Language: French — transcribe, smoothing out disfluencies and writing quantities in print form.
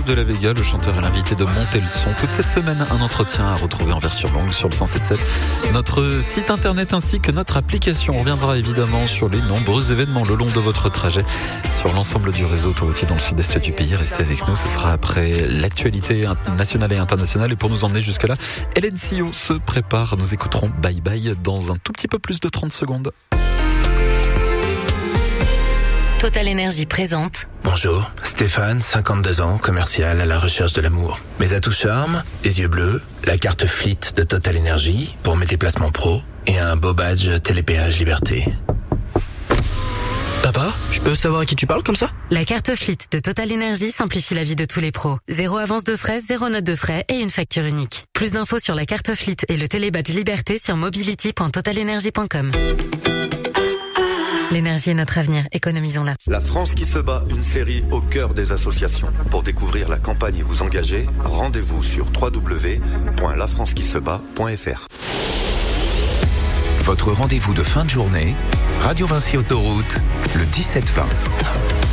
de la Vega, le chanteur et l'invité de Monter le Son. Toute cette semaine, un entretien à retrouver en version longue sur le 107.7, notre site internet ainsi que notre application. On reviendra évidemment sur les nombreux événements le long de votre trajet sur l'ensemble du réseau autoroutier dans le sud-est du pays. Restez avec nous, ce sera après l'actualité nationale et internationale. Et pour nous emmener jusque-là, Hélène Sillot se prépare. Nous écouterons Bye Bye dans un tout petit peu plus de 30 secondes. Total Énergie présente. Bonjour, Stéphane, 52 ans, commercial à la recherche de l'amour. Mes atouts charme, les yeux bleus, la carte Fleet de Total Énergie pour mes déplacements pro et un beau badge Télépéage Liberté. Papa, je peux savoir à qui tu parles comme ça? La carte Fleet de Total Énergie simplifie la vie de tous les pros. 0 avance de frais, 0 note de frais et une facture unique. Plus d'infos sur la carte Fleet et le télébadge Liberté sur mobility.totalenergie.com. L'énergie est notre avenir, économisons-la. La France qui se bat, une série au cœur des associations. Pour découvrir la campagne et vous engager, rendez-vous sur www.lafrancequisebat.fr. Votre rendez-vous de fin de journée, Radio Vinci Autoroute, le 17-20.